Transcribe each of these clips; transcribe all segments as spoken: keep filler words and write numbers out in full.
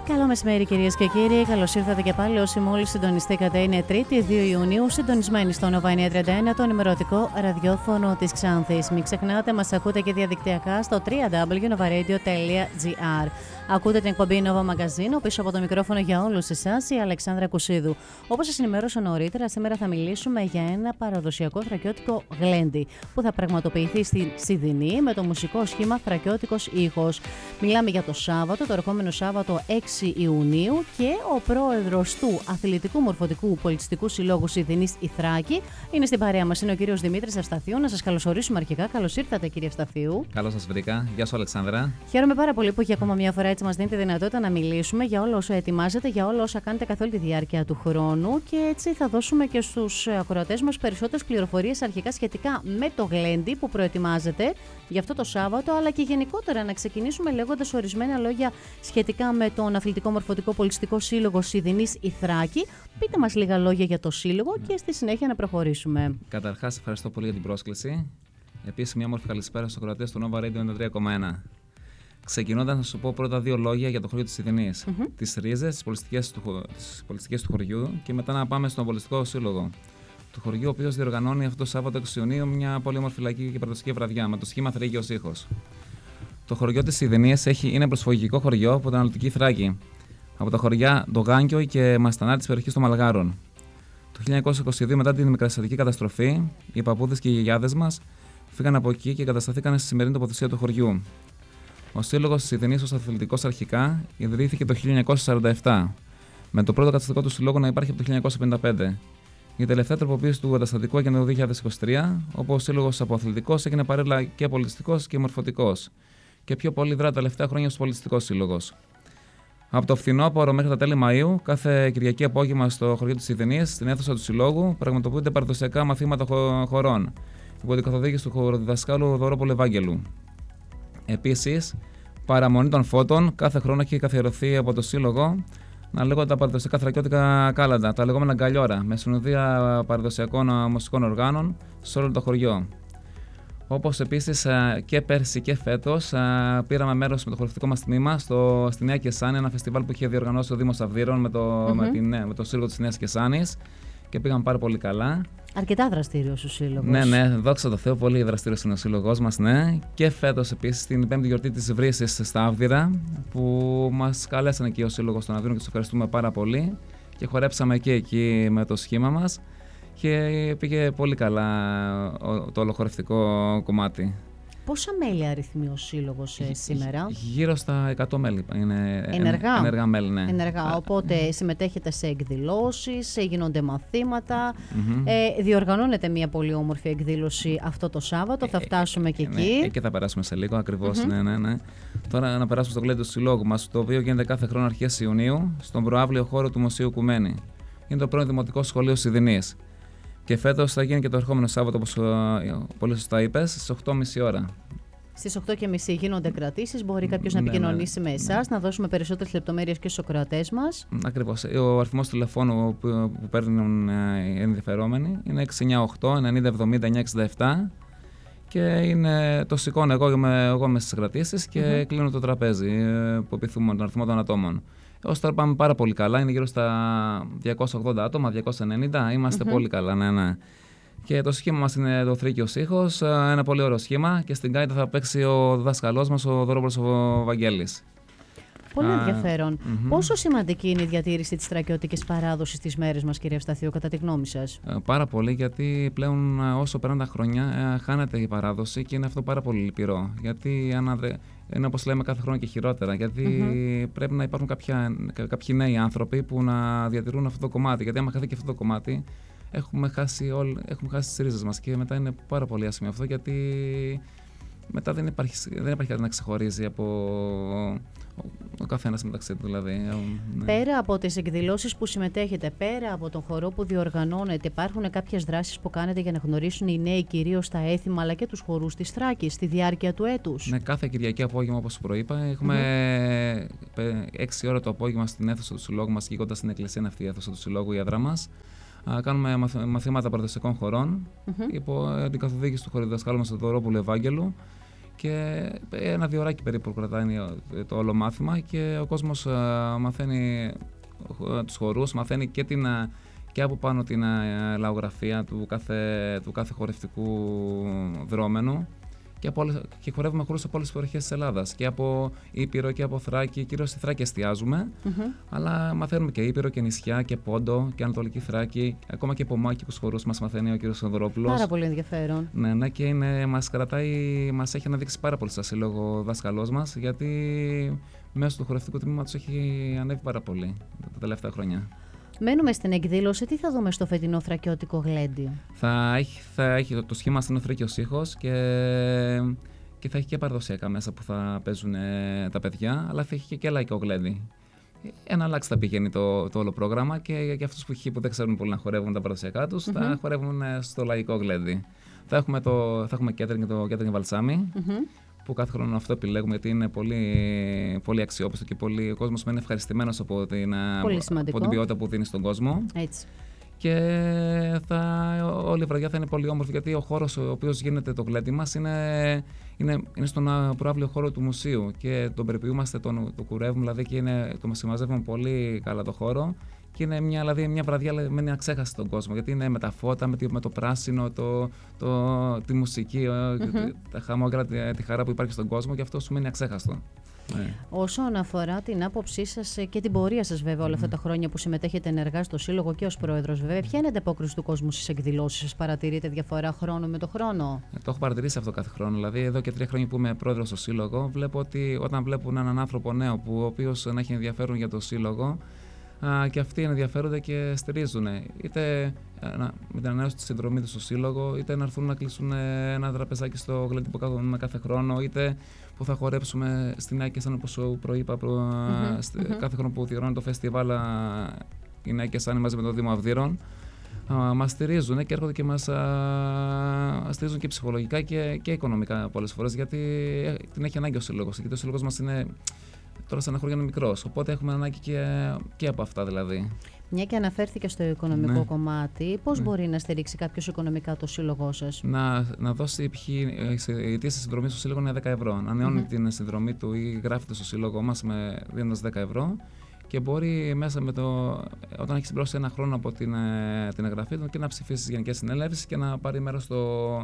Καλό μεσημέρι, κυρίες και κύριοι. Καλώς ήρθατε και πάλι όσοι μόλις συντονιστήκατε. Είναι Τρίτη, δύο Ιουνίου, συντονισμένοι στο Nova εννιακόσια τριάντα ένα, το ενημερωτικό ραδιόφωνο της Ξάνθης. Μην ξεχνάτε, μας ακούτε και διαδικτυακά στο double-u double-u double-u τελεία nova radio τελεία gr. Ακούτε την εκπομπή Nova Magazine, πίσω από το μικρόφωνο για όλους εσάς, η Αλεξάνδρα Κουσίδου. Όπως σας ενημέρωσα νωρίτερα, σήμερα θα μιλήσουμε για ένα παραδοσιακό θρακιώτικο γλέντι που θα πραγματοποιηθεί στη Σιδηνή με το μουσικό σχήμα Θρακιώτικος Ήχος. Μιλάμε για το Σάββατο, το ερχόμενο Σάββατο έξι Ιουνίου, και ο πρόεδρος του Αθλητικού Μορφωτικού Πολιτιστικού Συλλόγου Σιδηνής η Θράκη είναι στην παρέα μας. Είναι ο κύριος Δημήτρης Ευσταθίου. Να σας καλωσορίσουμε αρχικά. Καλώς ήρθατε, κύριε Ευσταθίου. Καλώς σας βρήκα. Γεια σου, Αλεξάνδρα. Χαίρομαι πάρα πολύ που για ακόμα μια φορά έτσι μας δίνετε τη δυνατότητα να μιλήσουμε για όλα όσα ετοιμάζετε, για όλα όσα κάνετε καθ' όλη τη διάρκεια του χρόνου, και έτσι θα δώσουμε και στους ακροατές μας περισσότερες πληροφορίες αρχικά σχετικά με το γλέντι που προετοιμάζετε για αυτό το Σάββατο, αλλά και γενικότερα να ξεκινήσουμε λέγοντας ορισμένα λόγια σχετικά με τον Αθλητικό Μορφωτικό Πολιτιστικό Σύλλογο Σιδηνής η Θράκη. Πείτε μας λίγα λόγια για το σύλλογο και στη συνέχεια να προχωρήσουμε. Καταρχάς, ευχαριστώ πολύ για την πρόσκληση. Επίσης, μια όμορφη καλησπέρα στους ακροατές του Nova Radio ενενήντα τρία κόμμα ένα. Ξεκινώντας, να σου πω πρώτα δύο λόγια για το χωριό της Σιδηνής. Mm-hmm. Τις ρίζες, τις πολιτιστικές του, τις πολιτιστικές του χωριού, και μετά να πάμε στον πολιτιστικό σύλλογο του χωριού, ο οποίος διοργανώνει αυτό το Σάββατο έξι Ιουνίου μια πολύ όμορφη λαϊκή και παραδοσιακή βραδιά με το σχήμα Θράκιος Ήχος. Το χωριό της Σιδηνής έχει, είναι προσφυγικό χωριό από την Ανατολική Θράκη, από τα χωριά Ντογάνκιο και Μαστανά της περιοχής των Μαλγάρων. Το χίλια εννιακόσια είκοσι δύο, μετά την μικρασιατική καταστροφή, οι παππούδες και οι γιαγιάδες μας φύγαν από εκεί και κατασταθήκαν στη σημερινή τοποθεσία του χωριού. Ο Σύλλογος της Σιδηνής ως αθλητικός αρχικά ιδρύθηκε το χίλια εννιακόσια σαράντα επτά, με το πρώτο καταστατικό του συλλόγου να υπάρχει από το χίλια εννιακόσια πενήντα πέντε. Η τελευταία τροποποίηση του καταστατικού έγινε το δύο χιλιάδες είκοσι τρία, όπου ο Σύλλογος από αθλητικός έγινε παράλληλα και πολιτιστικός και μορφωτικός. Και πιο πολύ δρά τα τελευταία χρόνια ως πολιτιστικός σύλλογος. Από το φθινόπωρο μέχρι τα τέλη Μαΐου, κάθε Κυριακή απόγευμα στο χωριό της Σιδηνής, στην αίθουσα του Συλλόγου, πραγματοποιούνται παραδοσιακά μαθήματα χωρών, υπό την καθοδήγηση του χωροδιδασκάλου Δωρόπουλου Ευάγγελου. Επίσης, παραμονή των φώτων κάθε χρόνο έχει καθιερωθεί από το Σύλλογο να λέγονται τα παραδοσιακά θρακιώτικα κάλαντα, τα λεγόμενα γκαλιόρα, με συνοδεία παραδοσιακών μουσικών οργάνων σε όλο το χωριό. Όπως επίσης και πέρσι και φέτος πήραμε μέρος με το χορευτικό μας τμήμα στο, στη Νέα Κεσάνη, ένα φεστιβάλ που είχε διοργανώσει ο Δήμος Αυδείρων με το, mm-hmm. με την, με το Σύλλογο της Νέας Κεσάνης, και πήγαμε πάρα πολύ καλά. Αρκετά δραστήριος ο Σύλλογος. Ναι, ναι, δόξα τω Θεώ, πολύ δραστήριος είναι ο Σύλλογος μας, ναι. Και φέτος επίσης την πέμπτη γιορτή της Βρύσης στα Αύδειρα, που μας καλέσανε εκεί ο Σύλλογος των Αύδειρων και τους ευχαριστούμε πάρα πολύ. Και χορέψαμε και εκεί με το σχήμα μας. Και πήγε πολύ καλά το όλο χορευτικό κομμάτι. Πόσα μέλη αριθμεί ο Σύλλογος ε, σήμερα? Γύρω στα εκατό μέλη είναι ενεργά, ενεργά μέλη, ναι. Ενεργά, οπότε συμμετέχετε σε εκδηλώσεις, γίνονται μαθήματα, mm-hmm. ε, διοργανώνεται μια πολύ όμορφη εκδήλωση αυτό το Σάββατο, ε, θα φτάσουμε ε, και εκεί. Ναι, εκεί θα περάσουμε σε λίγο, ακριβώς, mm-hmm. ναι, ναι, ναι. Τώρα να περάσουμε στο γλέντι του Συλλόγου μας, το οποίο γίνεται κάθε χρόνο αρχές Ιουνίου, στον προαύλιο χώρο του Μουσείου Κουμένη. Είναι το πρώην Δημοτικό Σχολείο Σιδηνής. Και φέτος θα γίνει και το ερχόμενο Σάββατο, όπως πολύ σωστά είπες, στις οκτώ και μισή ώρα. Στις οκτώ και μισή γίνονται κρατήσεις. Μπορεί κάποιος να επικοινωνήσει ναι, ναι, με εσάς, ναι. να δώσουμε περισσότερες λεπτομέρειες και στους ακροατές μας. Ακριβώς. Ο αριθμός τηλεφώνου που, που παίρνουν οι ενδιαφερόμενοι είναι έξι εννιά οκτώ ενενήντα εβδομήντα εννιά εξήντα επτά. Και είναι, το σηκώνω εγώ, είμαι, εγώ είμαι στις κρατήσεις και mm-hmm. κλείνω το τραπέζι που επιθυμούμε, τον αριθμό των ατόμων. Ως τώρα πάμε πάρα πολύ καλά, είναι γύρω στα διακόσια ογδόντα άτομα, διακόσια ενενήντα, είμαστε mm-hmm. πολύ καλά, ναι, ναι. Και το σχήμα μας είναι το Θράκιος Ήχος, ένα πολύ ωραίο σχήμα, και στην γκάιτα θα παίξει ο δάσκαλός μας, ο Δωρόπουλος ο Βαγγέλης. Πολύ ενδιαφέρον. Mm-hmm. Πόσο σημαντική είναι η διατήρηση της θρακιώτικης παράδοσης στις μέρες μας, κύριε Ευσταθίου, κατά τη γνώμη σας? Πάρα πολύ, γιατί πλέον όσο περνάνε τα χρόνια χάνεται η παράδοση και είναι αυτό πάρα πολύ λυπηρό. Γιατί είναι, όπως λέμε, κάθε χρόνο και χειρότερα. Γιατί mm-hmm. πρέπει να υπάρχουν κάποια, κάποιοι νέοι άνθρωποι που να διατηρούν αυτό το κομμάτι. Γιατί άμα χαθεί και αυτό το κομμάτι, έχουμε χάσει, όλ, έχουμε χάσει τις ρίζες μας, και μετά είναι πάρα πολύ άσχημο αυτό, γιατί μετά δεν υπάρχει, δεν υπάρχει κάτι να ξεχωρίζει από ο καθένας μεταξύ του, δηλαδή. Ναι. Πέρα από τις εκδηλώσεις που συμμετέχετε, πέρα από τον χορό που διοργανώνετε, υπάρχουν κάποιες δράσεις που κάνετε για να γνωρίσουν οι νέοι κυρίως τα έθιμα αλλά και τους χορούς της Θράκης στη διάρκεια του έτους? Ναι, κάθε Κυριακή απόγευμα, όπως προείπα, έχουμε mm-hmm. έξι ώρα το απόγευμα στην αίθουσα του Συλλόγου μας, γίγοντας στην εκκλησία, είναι αυτή η αίθουσα του Συλλόγου, η έδρα μας. Κάνουμε μαθήματα παραδοσιακών χωρών mm-hmm. υπό την καθοδήγηση του χωροδιδασκάλου μας, του Δωρόπουλου Ευάγγελου. Και ένα-δύο ώρακι περίπου κρατάει το όλο μάθημα και ο κόσμος μαθαίνει τους χορούς, μαθαίνει και, την, και από πάνω την λαογραφία του κάθε, του κάθε χορευτικού δρόμενου. Και, από όλες, και χορεύουμε χορούς από όλες τις περιοχές της Ελλάδας. Και από Ήπειρο και από Θράκη, κυρίως στη Θράκη εστιάζουμε. Mm-hmm. Αλλά μαθαίνουμε και Ήπειρο και νησιά και Πόντο και Ανατολική Θράκη. Ακόμα και από μάκικους χορούς μας μαθαίνει ο κ. Σοδωρόπουλος. Πάρα πολύ ενδιαφέρον. Ναι, ναι, και είναι, μας κρατάει, μας έχει αναδείξει πάρα πολύ στα σύλλογο ο δάσκαλός μας, γιατί μέσω του χορευτικού τμήματος έχει ανέβει πάρα πολύ τα τελευταία χρόνια. Μένουμε στην εκδήλωση. Τι θα δούμε στο φετινό θρακιώτικο γλέντι? Θα έχει, θα έχει το, το σχήμα είναι ο θρύκιος ήχος και, και θα έχει και παραδοσιακά μέσα που θα παίζουν ε, τα παιδιά, αλλά θα έχει και, και λαϊκό γλέντι. Ένα αλλάξει θα πηγαίνει το, το όλο πρόγραμμα και για αυτούς που, που δεν ξέρουν πολύ να χορεύουν τα παραδοσιακά τους, mm-hmm. θα χορεύουν στο λαϊκό γλέντι. Θα έχουμε, το, θα έχουμε catering, το catering βαλσάμι. Mm-hmm. Που κάθε χρόνο αυτό επιλέγουμε γιατί είναι πολύ, πολύ αξιόπιστο και πολύ, ο κόσμος μένει ευχαριστημένος από την, από την ποιότητα που δίνει στον κόσμο. Έτσι. Και θα, όλη η βραδιά θα είναι πολύ όμορφη γιατί ο χώρος ο οποίος γίνεται το γλέντι μας είναι, είναι, είναι στον προαύλιο χώρο του μουσείου και τον περιποιούμαστε, τον, το κουρεύουμε δηλαδή και είναι, το συμμαζεύουμε πολύ καλά το χώρο. Και είναι μια, δηλαδή, μια βραδιά μένει αξέχαστη στον κόσμο, γιατί είναι με τα φώτα, με, τη, με το πράσινο, το, το, τη μουσική, mm-hmm. τα χαμόγελα, τη, τη χαρά που υπάρχει στον κόσμο και αυτό σου μένει αξέχαστο. Ναι. Όσον αφορά την άποψή σας και την πορεία σας, βέβαια, όλα αυτά mm. τα χρόνια που συμμετέχετε ενεργά στο Σύλλογο και ως πρόεδρος, βέβαια, ποια είναι η ανταπόκριση του κόσμου στις εκδηλώσεις σας? Παρατηρείτε διαφορά χρόνο με το χρόνο? Ε, το έχω παρατηρήσει αυτό κάθε χρόνο. Δηλαδή, εδώ και τρία χρόνια που είμαι πρόεδρος στο Σύλλογο, βλέπω ότι όταν βλέπουν έναν άνθρωπο νέο, που ο οποίος να έχει ενδιαφέρον για το Σύλλογο, Α, και αυτοί ενδιαφέρονται και στηρίζουν είτε να, με την ανανέωση τη συνδρομή του στο Σύλλογο, είτε να έρθουν να κλείσουν ένα τραπεζάκι στο γλέντι που κάνουμε κάθε χρόνο, είτε που θα χορέψουμε στην Άκη, όπως προείπα, προ, mm-hmm, στε, mm-hmm. κάθε χρόνο που διοργανώνει το φεστιβάλ η Άκη σαν μαζί με το Δήμο Αυδείρων. Μας στηρίζουν και έρχονται και μας α, στηρίζουν και ψυχολογικά και, και οικονομικά πολλές φορές, γιατί την έχει ανάγκη ο Σύλλογος. Γιατί ο Σύλλογος μας είναι. Τώρα σαν ένα χρόνο είναι μικρός, οπότε έχουμε ανάγκη και, και από αυτά δηλαδή. Μια και αναφέρθηκε στο οικονομικό ναι. κομμάτι, πώς ναι. μπορεί να στηρίξει κάποιος οικονομικά το σύλλογό σας? Να, να δώσει η αιτήσια συνδρομή στο σύλλογο είναι δέκα ευρώ. Να νεώνει mm-hmm. την συνδρομή του ή γράφεται στο σύλλογό μας με, δίνοντας δέκα ευρώ και μπορεί μέσα με το, όταν έχει συμπληρώσει ένα χρόνο από την, την εγγραφή του και να ψηφίσει στις γενικές συνέλευσεις και να πάρει μέρος στο,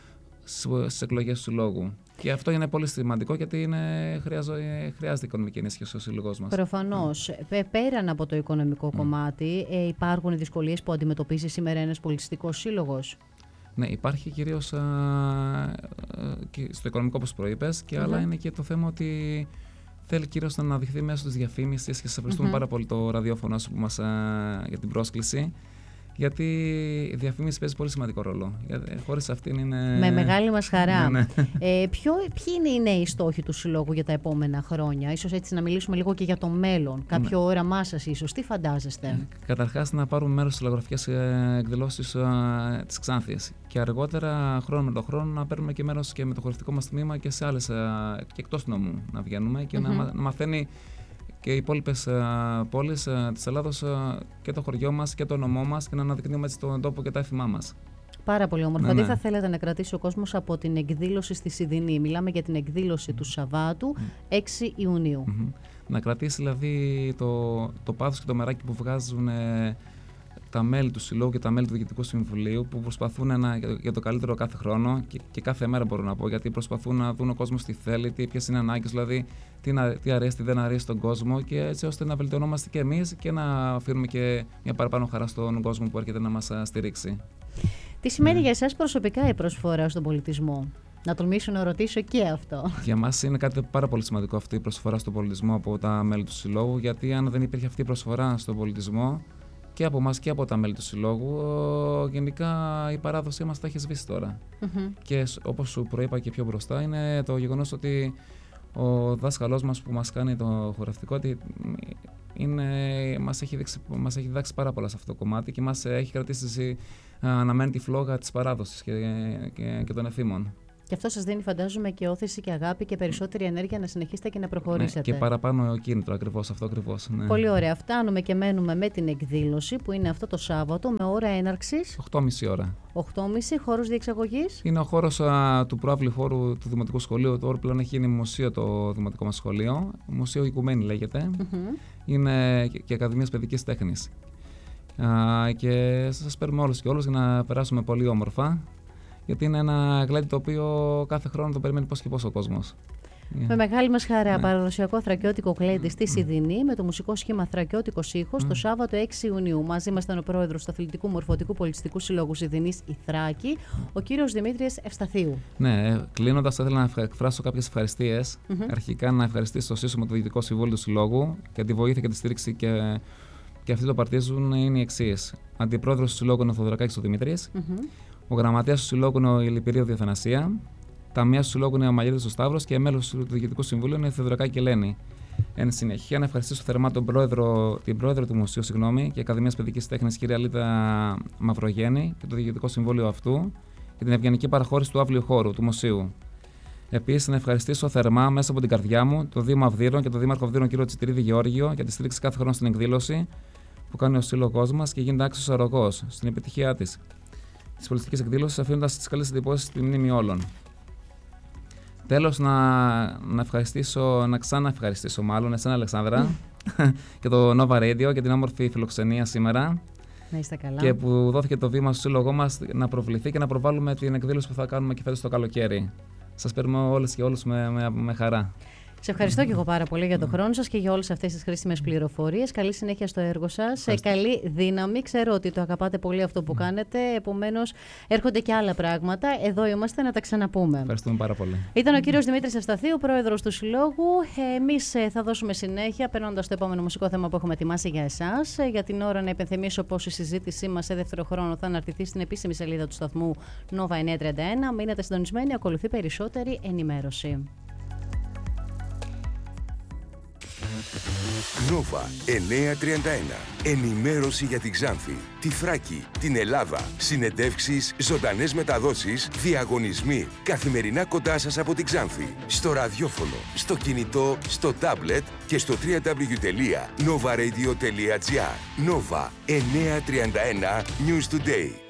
στις εκλογές του συλλόγου. Και αυτό είναι πολύ σημαντικό γιατί είναι, χρειάζεται, χρειάζεται οικονομική ενίσχυση ο σύλλογος μας. Προφανώς. Mm. Πέραν από το οικονομικό mm. κομμάτι, ε, υπάρχουν δυσκολίες που αντιμετωπίζει σήμερα ένας πολιτιστικός σύλλογος? Ναι, υπάρχει κυρίως α, α, και στο οικονομικό, όπως προείπες, και mm-hmm. αλλά είναι και το θέμα ότι θέλει κυρίως να αναδειχθεί μέσω της διαφήμισης και σας ευχαριστούμε mm-hmm. πάρα πολύ το ραδιόφωνο που μας, α, για την πρόσκληση. Γιατί η διαφήμιση παίζει πολύ σημαντικό ρόλο. Χωρίς αυτήν είναι. Με μεγάλη μας χαρά. ναι, ναι. Ε, ποιο, ποιοι είναι οι νέοι στόχοι του Συλλόγου για τα επόμενα χρόνια? Ίσως έτσι να μιλήσουμε λίγο και για το μέλλον. Κάποιο ναι. όραμά σας, ίσως. Τι φαντάζεστε? Ε, καταρχάς, να πάρουμε μέρος στις λογογραφικές εκδηλώσεις ε, της Ξάνθης. Και αργότερα, χρόνο με τον χρόνο, να παίρνουμε και μέρος και με το χορευτικό μας τμήμα και σε άλλες. Ε, και εκτός του νομού να βγαίνουμε και mm-hmm. να, να μαθαίνει. Και οι υπόλοιπες uh, πόλεις uh, της Ελλάδος uh, και το χωριό μας και το νομό μας και να αναδεικνύουμε έτσι τον τόπο και τα έθιμά μας. Πάρα πολύ όμορφα. Ναι, Τι ναι. θα θέλατε να κρατήσει ο κόσμος από την εκδήλωση στη Σιδηνή? Μιλάμε για την εκδήλωση του Σαββάτου, έξι Ιουνίου. Mm-hmm. Να κρατήσει δηλαδή το, το πάθος και το μεράκι που βγάζουν ε, τα μέλη του Συλλόγου και τα μέλη του Διοικητικού Συμβουλίου, που προσπαθούν να, για το καλύτερο κάθε χρόνο και, και κάθε μέρα, μπορώ να πω, γιατί προσπαθούν να δουν ο κόσμος τι θέλει, ποιες είναι ανάγκες, δηλαδή τι, να, τι αρέσει, τι δεν αρέσει στον κόσμο, και έτσι ώστε να βελτιωνόμαστε και εμείς και να αφήνουμε και μια παραπάνω χαρά στον κόσμο που έρχεται να μας στηρίξει. Τι σημαίνει mm. για εσάς προσωπικά η προσφορά στον πολιτισμό? Να τολμήσω να ρωτήσω και αυτό. Για μας είναι κάτι πάρα πολύ σημαντικό αυτή η προσφορά στον πολιτισμό από τα μέλη του Συλλόγου, γιατί αν δεν υπήρχε αυτή η προσφορά στον πολιτισμό και από εμάς και από τα μέλη του Συλλόγου, γενικά η παράδοσή μας θα έχει σβήσει τώρα. Mm-hmm. Και όπως σου προείπα και πιο μπροστά, είναι το γεγονός ότι ο δάσκαλός μας που μας κάνει το χορευτικό είναι, μας, έχει δείξει, μας έχει διδάξει πάρα πολλά σε αυτό το κομμάτι και μας έχει κρατήσει να μένει τη φλόγα της παράδοσης και, και, και των εθήμων. Και αυτό σας δίνει, φαντάζομαι, και όθηση και αγάπη και περισσότερη ενέργεια να συνεχίσετε και να προχωρήσετε. Ναι, και παραπάνω κίνητρο, ακριβώς αυτό ακριβώς. Ναι. Πολύ ωραία. Φτάνουμε και μένουμε με την εκδήλωση που είναι αυτό το Σάββατο με ώρα έναρξης. οκτώ και μισή ώρα. οκτώ και μισή, χώρος διεξαγωγής. Είναι ο χώρος α, του προαύλου χώρου του Δημοτικού Σχολείου. Τώρα πλέον έχει γίνει μουσείο το Δημοτικό μας Σχολείο. Μουσείο Οικουμένη λέγεται. Mm-hmm. Είναι και, και Ακαδημίας Παιδικής Τέχνης. Α, και σας παίρνουμε όλους και όλους για να περάσουμε πολύ όμορφα. Γιατί είναι ένα γλέντι το οποίο κάθε χρόνο το περιμένει πώς και πώς ο κόσμος. Με μεγάλη μας χαρά, ναι. Παραδοσιακό θρακιώτικο γλέντι στη Σιδηνή με το μουσικό σχήμα Θρακιώτικος Ήχος Mm. το Σάββατο έξι Ιουνίου. Μαζί μας ήταν ο πρόεδρος του Αθλητικού Μορφωτικού Πολιτιστικού Συλλόγου Σιδηνής η Θράκη, ο κύριος Δημήτρης Ευσταθίου. Ναι, κλείνοντας, θα ήθελα να εκφράσω κάποιες ευχαριστίες. Mm-hmm. Αρχικά, να ευχαριστήσω το σύσσωμο το Διοικητικό Συμβούλιο του Συλλόγου για τη βοήθεια και τη στήριξη και, και αυτοί το παρτίζουν είναι οι εξής. Αντιπρόεδρος του Συλλόγου είναι ο Θοδωρακάκης ο Δημήτρης. Mm-hmm. Ο γραμματέας του Συλλόγου είναι ο Ηλιπηρίου Διαθανασία. Ταμεία του Συλλόγου είναι ο Μαγειρίτης ο Σταύρος και μέλος του Διοικητικού Συμβουλίου είναι η Θεοδωρακάκη Ελένη. Εν συνεχεία, να ευχαριστήσω θερμά τον πρόεδρο, την πρόεδρο του Μουσείου συγγνώμη, και Ακαδημίας Παιδικής Τέχνης, κυρία Λίτα Μαυρογέννη, και το Διοικητικό Συμβούλιο αυτού για την ευγενική παραχώρηση του αύλιου χώρου του Μουσείου. Επίσης, να ευχαριστήσω θερμά μέσα από την καρδιά μου το Δήμο Αυδείρων και τον Δήμαρχο Αυδείρων, κύριο Τσιτηρίδη Γεώργιο, για τη στήριξη κάθε χρόνο στην εκδήλωση που κάνει ο σύλλογός μας και γίνεται άξιος αρρωγός στην επιτυχία της. Τη πολιτιστική εκδήλωση, αφήνοντας τις καλές εντυπώσεις στη μνήμη όλων. Τέλος, να, να ευχαριστήσω, να ξαναευχαριστήσω μάλλον εσένα, Αλεξάνδρα, και το Nova Radio για την όμορφη φιλοξενία σήμερα. Να είστε καλά. Και που δόθηκε το βήμα στο σύλλογό μας να προβληθεί και να προβάλλουμε την εκδήλωση που θα κάνουμε και φέτος το καλοκαίρι. Σας παίρνουμε όλες και όλους με, με, με χαρά. Σε ευχαριστώ και εγώ πάρα πολύ για τον χρόνο σας και για όλες αυτές τις χρήσιμες πληροφορίες. Καλή συνέχεια στο έργο σας. Σε καλή δύναμη. Ξέρω ότι το αγαπάτε πολύ αυτό που κάνετε. Επομένως, έρχονται και άλλα πράγματα. Εδώ είμαστε να τα ξαναπούμε. Ευχαριστούμε πάρα πολύ. Ήταν ο κύριος Δημήτρης Ευσταθίου, πρόεδρος του Συλλόγου. Εμείς θα δώσουμε συνέχεια, περνώντας το επόμενο μουσικό θέμα που έχουμε ετοιμάσει για εσάς. Για την ώρα, να υπενθυμίσω πως η συζήτησή μας σε δεύτερο χρόνο θα αναρτηθεί στην επίσημη σελίδα του σταθμού Nova εννιακόσια τριάντα ένα. Μείνετε συντονισμένοι, ακολουθεί περισσότερη ενημέρωση. Nova εννιακόσια τριάντα ένα. Ενημέρωση για την Ξάνθη, τη Θράκη, την Ελλάδα. Συνεντεύξεις, ζωντανές μεταδόσεις, διαγωνισμοί. Καθημερινά κοντά σας από την Ξάνθη. Στο ραδιόφωνο, στο κινητό, στο τάμπλετ και στο double-u double-u double-u τελεία nova radio τελεία gr. Nova εννιακόσια τριάντα ένα News Today.